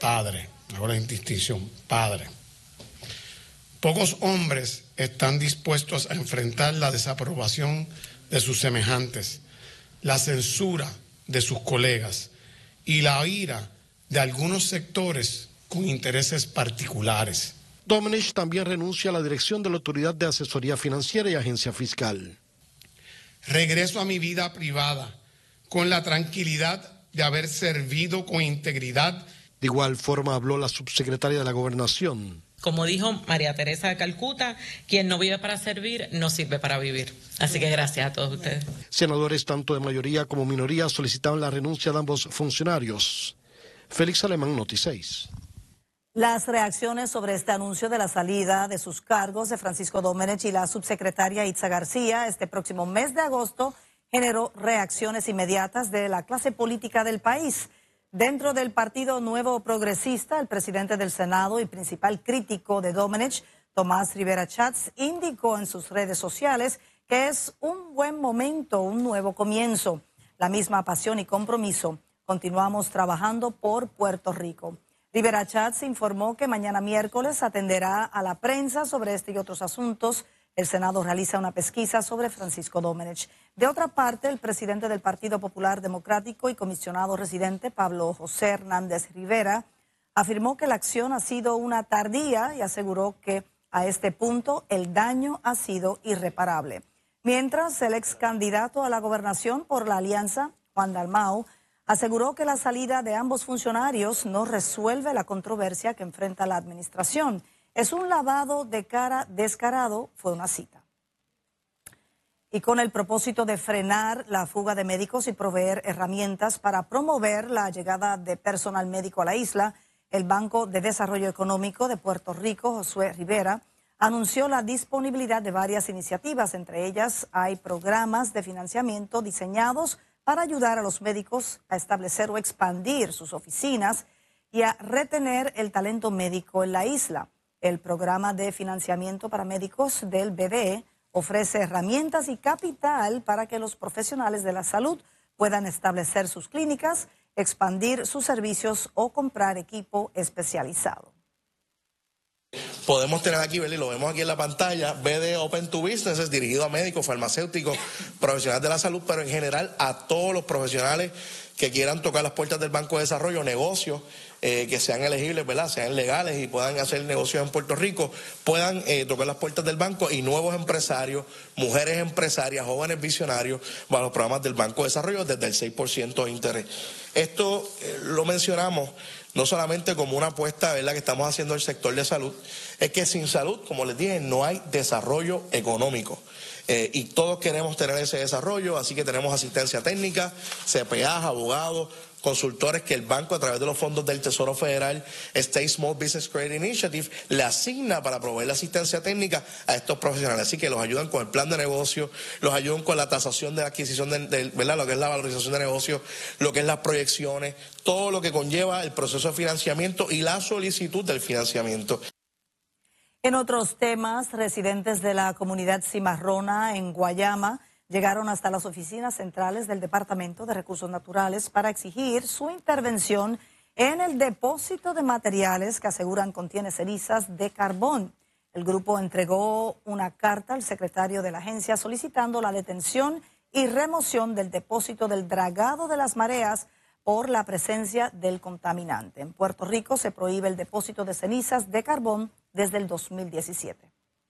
padre, ahora en distinción, padre. Pocos hombres están dispuestos a enfrentar la desaprobación de sus semejantes, la censura de sus colegas y la ira de algunos sectores con intereses particulares. Domenech también renuncia a la dirección de la Autoridad de Asesoría Financiera y Agencia Fiscal. Regreso a mi vida privada con la tranquilidad de haber servido con integridad. De igual forma habló la subsecretaria de la Gobernación. Como dijo María Teresa de Calcuta, quien no vive para servir, no sirve para vivir. Así que gracias a todos ustedes. Senadores tanto de mayoría como minoría solicitaban la renuncia de ambos funcionarios. Félix Alemán, Noti6. Las reacciones sobre este anuncio de la salida de sus cargos de Francisco Domenech y la subsecretaria Itza García este próximo mes de agosto generó reacciones inmediatas de la clase política del país. Dentro del Partido Nuevo Progresista, el presidente del Senado y principal crítico de Domenech, Tomás Rivera Chats, indicó en sus redes sociales que es un buen momento, un nuevo comienzo. La misma pasión y compromiso. Continuamos trabajando por Puerto Rico. Rivera Chats informó que mañana miércoles atenderá a la prensa sobre este y otros asuntos. El Senado realiza una pesquisa sobre Francisco Domenech. De otra parte, el presidente del Partido Popular Democrático y comisionado residente, Pablo José Hernández Rivera, afirmó que la acción ha sido una tardía y aseguró que a este punto el daño ha sido irreparable. Mientras, el ex candidato a la gobernación por la alianza, Juan Dalmau, aseguró que la salida de ambos funcionarios no resuelve la controversia que enfrenta la administración. Es un lavado de cara descarado, fue una cita. Y con el propósito de frenar la fuga de médicos y proveer herramientas para promover la llegada de personal médico a la isla, el Banco de Desarrollo Económico de Puerto Rico, Josué Rivera, anunció la disponibilidad de varias iniciativas. Entre ellas hay programas de financiamiento diseñados para ayudar a los médicos a establecer o expandir sus oficinas y a retener el talento médico en la isla. El programa de financiamiento para médicos del BDE ofrece herramientas y capital para que los profesionales de la salud puedan establecer sus clínicas, expandir sus servicios o comprar equipo especializado. Podemos tener aquí, ¿verdad? Y lo vemos aquí en la pantalla, BD Open to Business, es dirigido a médicos, farmacéuticos, profesionales de la salud, pero en general a todos los profesionales que quieran tocar las puertas del Banco de Desarrollo, negocios que sean elegibles, ¿verdad? Sean legales y puedan hacer negocios en Puerto Rico, puedan tocar las puertas del banco, y nuevos empresarios, mujeres empresarias, jóvenes visionarios, van a los programas del Banco de Desarrollo desde el 6% de interés. Esto lo mencionamos no solamente como una apuesta, ¿verdad?, que estamos haciendo el sector de salud, es que sin salud, como les dije, no hay desarrollo económico. Y todos queremos tener ese desarrollo, así que tenemos asistencia técnica, CPAs, abogados, consultores que el banco, a través de los fondos del Tesoro Federal, State Small Business Credit Initiative, le asigna para proveer la asistencia técnica a estos profesionales. Así que los ayudan con el plan de negocio, los ayudan con la tasación de la adquisición, ¿verdad?, lo que es la valorización de negocio, lo que es las proyecciones, todo lo que conlleva el proceso de financiamiento y la solicitud del financiamiento. En otros temas, residentes de la comunidad cimarrona en Guayama llegaron hasta las oficinas centrales del Departamento de Recursos Naturales para exigir su intervención en el depósito de materiales que aseguran contiene cenizas de carbón. El grupo entregó una carta al secretario de la agencia solicitando la detención y remoción del depósito del dragado de las mareas por la presencia del contaminante. En Puerto Rico se prohíbe el depósito de cenizas de carbón desde el 2017.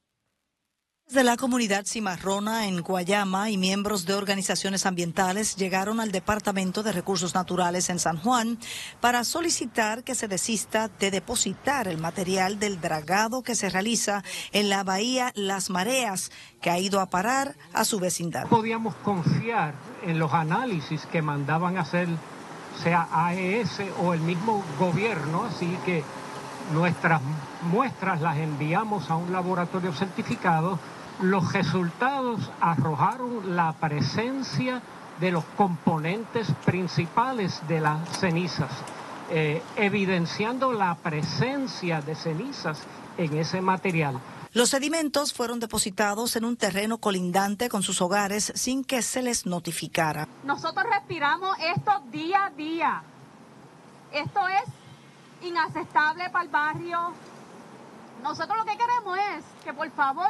De la comunidad cimarrona en Guayama y miembros de organizaciones ambientales llegaron al Departamento de Recursos Naturales en San Juan para solicitar que se desista de depositar el material del dragado que se realiza en la bahía Las Mareas, que ha ido a parar a su vecindad. Podíamos confiar en los análisis que mandaban a hacer, sea AES o el mismo gobierno, así que nuestras muestras las enviamos a un laboratorio certificado. Los resultados arrojaron la presencia de los componentes principales de las cenizas, evidenciando la presencia de cenizas en ese material. Los sedimentos fueron depositados en un terreno colindante con sus hogares sin que se les notificara. Nosotros respiramos esto día a día. Esto es inaceptable para el barrio. Nosotros lo que queremos es que por favor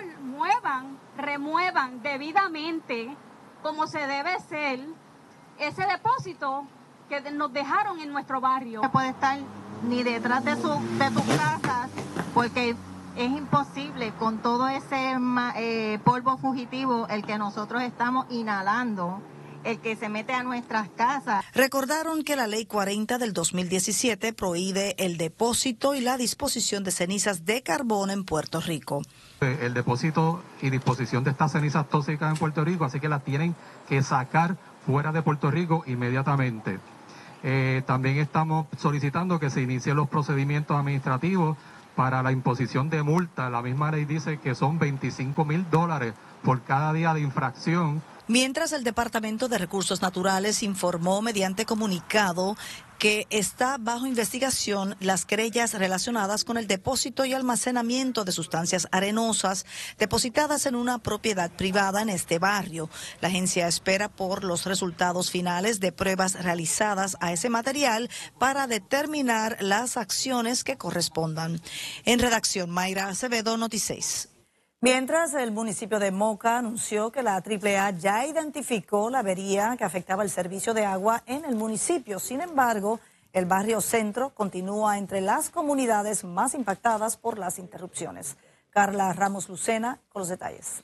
remuevan debidamente, como se debe ser, ese depósito que nos dejaron en nuestro barrio. No puede estar ni detrás de sus casas porque es imposible con todo ese polvo fugitivo el que nosotros estamos inhalando, el que se mete a nuestras casas. Recordaron que la Ley 40 del 2017 prohíbe el depósito y la disposición de cenizas de carbón en Puerto Rico. El depósito y disposición de estas cenizas tóxicas en Puerto Rico, así que las tienen que sacar fuera de Puerto Rico inmediatamente. También estamos solicitando que se inicien los procedimientos administrativos para la imposición de multa. La misma ley dice que son $25,000 por cada día de infracción. Mientras el Departamento de Recursos Naturales informó mediante comunicado que está bajo investigación las querellas relacionadas con el depósito y almacenamiento de sustancias arenosas depositadas en una propiedad privada en este barrio. La agencia espera por los resultados finales de pruebas realizadas a ese material para determinar las acciones que correspondan. En redacción, Mayra Acevedo, Noti6. Mientras el municipio de Moca anunció que la AAA ya identificó la avería que afectaba el servicio de agua en el municipio. Sin embargo, el barrio Centro continúa entre las comunidades más impactadas por las interrupciones. Carla Ramos Lucena con los detalles.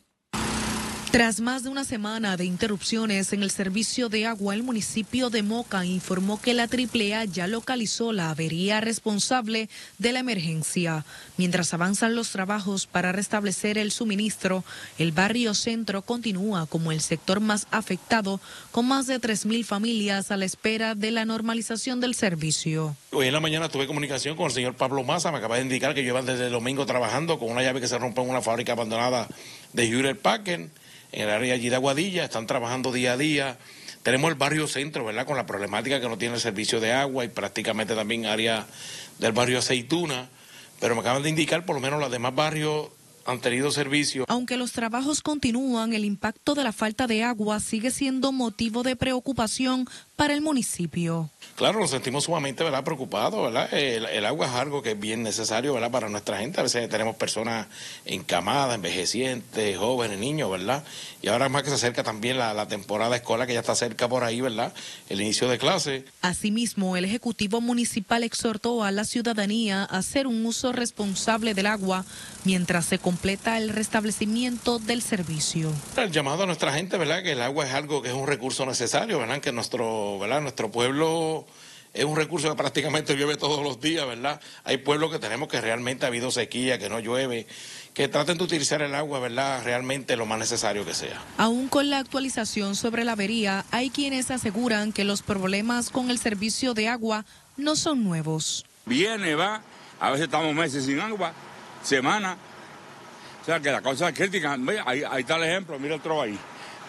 Tras más de una semana de interrupciones en el servicio de agua, el municipio de Moca informó que la AAA ya localizó la avería responsable de la emergencia. Mientras avanzan los trabajos para restablecer el suministro, el barrio Centro continúa como el sector más afectado, con más de 3,000 familias a la espera de la normalización del servicio. Hoy en la mañana tuve comunicación con el señor Pablo Massa, me acaba de indicar que llevan desde el domingo trabajando con una llave que se rompió en una fábrica abandonada de Hewlett Packard. En el área allí de Aguadilla, están trabajando día a día. Tenemos el barrio Centro, ¿verdad?, con la problemática que no tiene el servicio de agua y prácticamente también área del barrio Aceituna. Pero me acaban de indicar, por lo menos los demás barrios han tenido servicio. Aunque los trabajos continúan, el impacto de la falta de agua sigue siendo motivo de preocupación para el municipio. Claro, nos sentimos sumamente, ¿verdad?, preocupados, ¿verdad? El agua es algo que es bien necesario, ¿verdad?, para nuestra gente. A veces tenemos personas encamadas, envejecientes, jóvenes, niños, ¿verdad? Y ahora más que se acerca también la temporada escolar, que ya está cerca por ahí, ¿verdad?, el inicio de clase. Asimismo, el Ejecutivo Municipal exhortó a la ciudadanía a hacer un uso responsable del agua mientras se completa el restablecimiento del servicio. El llamado a nuestra gente, ¿verdad?, que el agua es algo que es un recurso necesario, ¿verdad?, que nuestro pueblo es un recurso que prácticamente llueve todos los días, ¿verdad? Hay pueblos que tenemos que realmente ha habido sequía, que no llueve, que traten de utilizar el agua, ¿verdad?, realmente lo más necesario que sea. Aún con la actualización sobre la avería, hay quienes aseguran que los problemas con el servicio de agua no son nuevos. Viene, va, a veces estamos meses sin agua, semanas. O sea que la cosa es crítica. Ahí está el ejemplo, mira el tro ahí.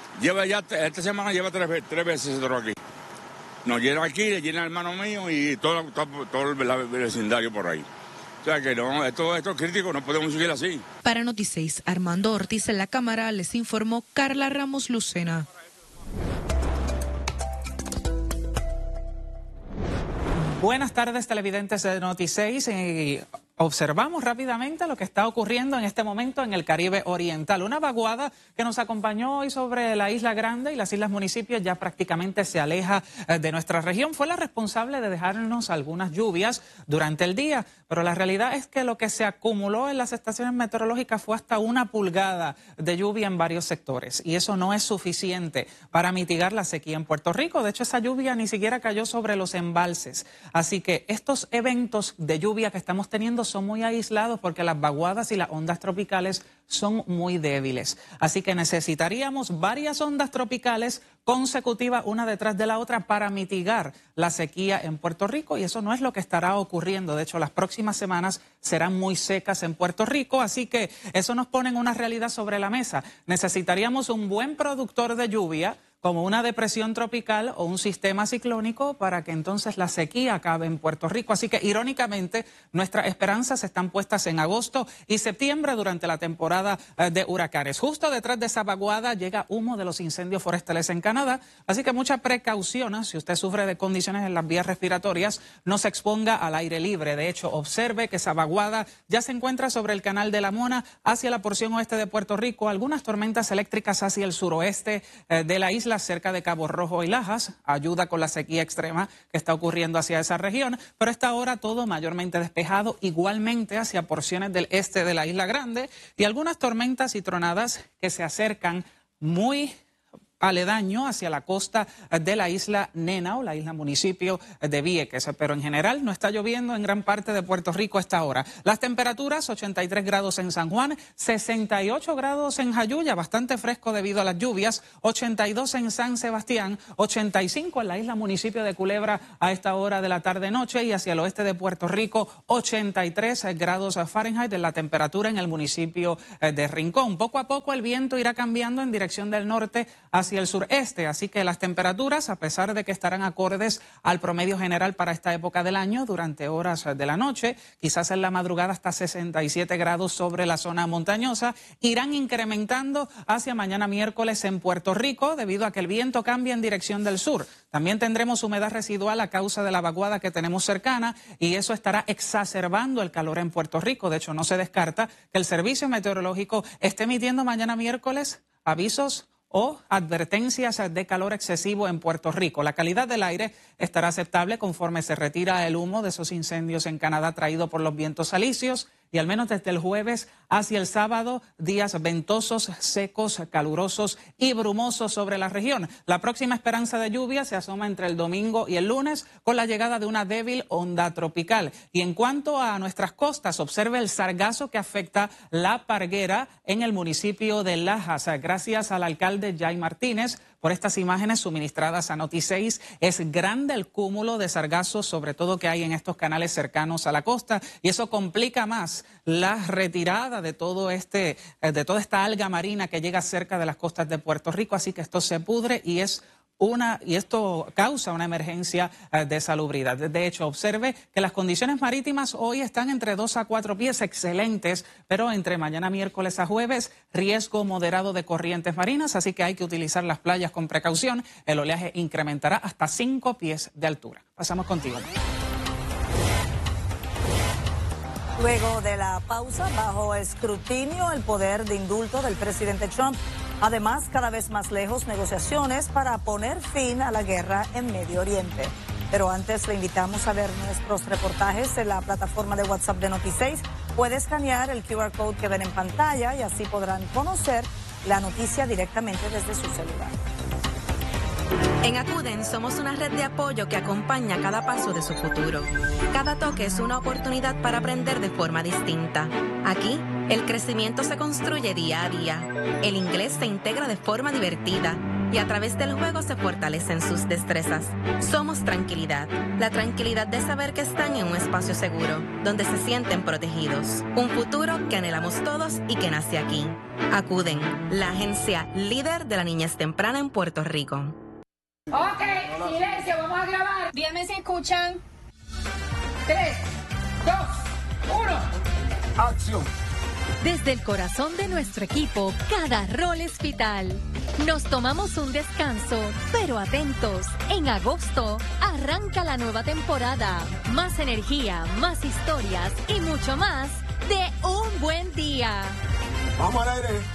Esta semana lleva tres veces ese tro aquí. Nos llena aquí, le llena el hermano mío y todo el vecindario por ahí. O sea que no, esto es crítico, no podemos seguir así. Para Noti6, Armando Ortiz en la cámara, les informó Carla Ramos Lucena. Buenas tardes, televidentes de Noti6. Observamos rápidamente lo que está ocurriendo en este momento en el Caribe Oriental. Una vaguada que nos acompañó hoy sobre la Isla Grande y las islas municipios ya prácticamente se aleja de nuestra región. Fue la responsable de dejarnos algunas lluvias durante el día, pero la realidad es que lo que se acumuló en las estaciones meteorológicas fue hasta 1 pulgada de lluvia en varios sectores. Y eso no es suficiente para mitigar la sequía en Puerto Rico. De hecho, esa lluvia ni siquiera cayó sobre los embalses. Así que estos eventos de lluvia que estamos teniendo son muy aislados porque las vaguadas y las ondas tropicales son muy débiles. Así que necesitaríamos varias ondas tropicales consecutivas una detrás de la otra para mitigar la sequía en Puerto Rico y eso no es lo que estará ocurriendo. De hecho, las próximas semanas serán muy secas en Puerto Rico, así que eso nos pone en una realidad sobre la mesa. Necesitaríamos un buen productor de lluvia como una depresión tropical o un sistema ciclónico para que entonces la sequía acabe en Puerto Rico. Así que irónicamente nuestras esperanzas están puestas en agosto y septiembre durante la temporada de huracanes. Justo detrás de esa vaguada llega humo de los incendios forestales en Canadá, así que mucha precaución. Si usted sufre de condiciones en las vías respiratorias, no se exponga al aire libre. De hecho, observe que esa vaguada ya se encuentra sobre el canal de la Mona hacia la porción oeste de Puerto Rico, algunas tormentas eléctricas hacia el suroeste de la isla, cerca de Cabo Rojo y Lajas, ayuda con la sequía extrema que está ocurriendo hacia esa región, pero esta hora todo mayormente despejado, igualmente hacia porciones del este de la Isla Grande y algunas tormentas y tronadas que se acercan muy aledaño hacia la costa de la isla Nena o la isla municipio de Vieques, pero en general no está lloviendo en gran parte de Puerto Rico a esta hora. Las temperaturas, 83 grados en San Juan, 68 grados en Jayuya, bastante fresco debido a las lluvias, 82 en San Sebastián, 85 en la isla municipio de Culebra a esta hora de la tarde-noche y hacia el oeste de Puerto Rico, 83 grados Fahrenheit en la temperatura en el municipio de Rincón. Poco a poco el viento irá cambiando en dirección del norte hacia el sureste, así que las temperaturas, a pesar de que estarán acordes al promedio general para esta época del año, durante horas de la noche, quizás en la madrugada hasta 67 grados sobre la zona montañosa, irán incrementando hacia mañana miércoles en Puerto Rico debido a que el viento cambia en dirección del sur. También tendremos humedad residual a causa de la vaguada que tenemos cercana y eso estará exacerbando el calor en Puerto Rico. De hecho, no se descarta que el Servicio Meteorológico esté emitiendo mañana miércoles avisos o advertencias de calor excesivo en Puerto Rico. La calidad del aire estará aceptable conforme se retira el humo de esos incendios en Canadá traído por los vientos alisios y al menos desde el jueves hacia el sábado, días ventosos, secos, calurosos y brumosos sobre la región. La próxima esperanza de lluvia se asoma entre el domingo y el lunes con la llegada de una débil onda tropical. Y en cuanto a nuestras costas, observe el sargazo que afecta La Parguera en el municipio de Lajas. Gracias al alcalde Jay Martínez por estas imágenes suministradas a Noti6. Es grande el cúmulo de sargazo, sobre todo que hay en estos canales cercanos a la costa, y eso complica más la retirada de toda esta alga marina que llega cerca de las costas de Puerto Rico, así que esto se pudre y esto causa una emergencia de salubridad. De hecho, observe que las condiciones marítimas hoy están entre 2 a 4 pies, excelentes, pero entre mañana miércoles a jueves, riesgo moderado de corrientes marinas, así que hay que utilizar las playas con precaución. El oleaje incrementará hasta 5 pies de altura. Pasamos contigo. Luego de la pausa, bajo escrutinio el poder de indulto del presidente Trump. Además, cada vez más lejos negociaciones para poner fin a la guerra en Medio Oriente. Pero antes le invitamos a ver nuestros reportajes en la plataforma de WhatsApp de Noti6. Puede escanear el QR code que ven en pantalla y así podrán conocer la noticia directamente desde su celular. En Acuden somos una red de apoyo que acompaña cada paso de su futuro. Cada toque es una oportunidad para aprender de forma distinta. Aquí, el crecimiento se construye día a día. El inglés se integra de forma divertida y a través del juego se fortalecen sus destrezas. Somos tranquilidad, la tranquilidad de saber que están en un espacio seguro, donde se sienten protegidos. Un futuro que anhelamos todos y que nace aquí. Acuden, la agencia líder de la niñez temprana en Puerto Rico. Ok, silencio, vamos a grabar. Díganme si escuchan. 3, 2, 1. Acción. Desde el corazón de nuestro equipo, cada rol es vital. Nos tomamos un descanso, pero atentos. En agosto, arranca la nueva temporada. Más energía, más historias y mucho más de Un Buen Día. Vamos al aire.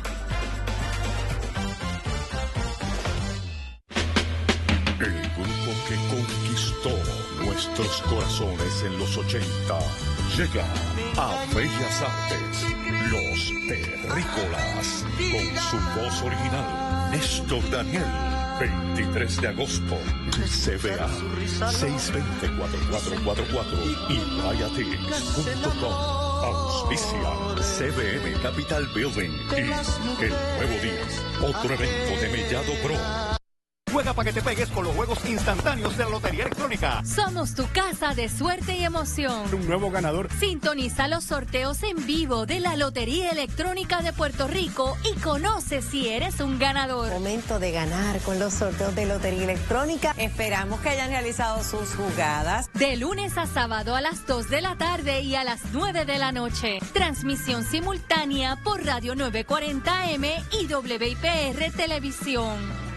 El grupo que conquistó nuestros corazones en los 80 llega a Bellas Artes, Los Terrícolas, con su voz original, Néstor Daniel. 23 de agosto, CBA, 620-4444 y viatix.com. Auspicia CBM Capital Building y El Nuevo Día, otro evento de Mellado Pro. Juega para que te pegues con los juegos instantáneos de la Lotería Electrónica. Somos tu casa de suerte y emoción. Un nuevo ganador. Sintoniza los sorteos en vivo de la Lotería Electrónica de Puerto Rico y conoce si eres un ganador. Momento de ganar con los sorteos de Lotería Electrónica. Esperamos que hayan realizado sus jugadas. De lunes a sábado a las 2 de la tarde y a las 9 de la noche. Transmisión simultánea por Radio 940M y WIPR Televisión.